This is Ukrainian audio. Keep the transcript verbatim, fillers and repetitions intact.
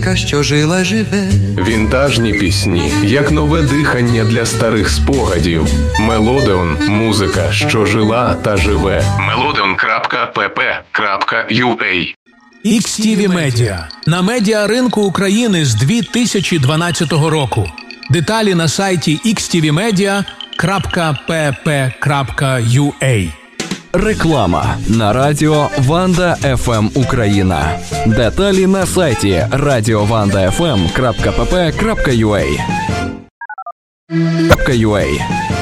музика, що жила, живе. Вінтажні пісні, як нове дихання для старих спогадів. Мелодеон – музика, що жила та живе. мелодеон крапка пі пі крапка ю а. ікс ті ві Media. На медіаринку України з дві тисячі дванадцятого року. Деталі на сайті ікс ті ві медіа крапка пі пі крапка ю а. Реклама на радіо Ванда еф ем Україна. Деталі на сайті радіованда еф ем крапка пі пі крапка ю а.